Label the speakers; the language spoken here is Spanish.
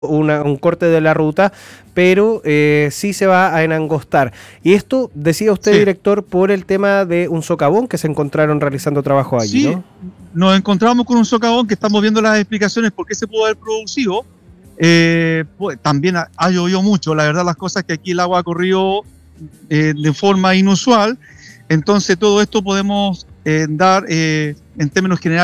Speaker 1: un corte de la ruta, pero sí se va a enangostar. Y esto, decía usted,
Speaker 2: Sí,
Speaker 1: director, por el tema de un socavón que se encontraron realizando trabajo allí,
Speaker 2: sí,
Speaker 1: ¿no?
Speaker 2: nos encontramos con un socavón que estamos viendo las explicaciones por qué se pudo haber producido. Pues, también ha llovido mucho, la verdad las cosas que aquí el agua ha corrido de forma inusual, entonces todo esto podemos dar en términos generales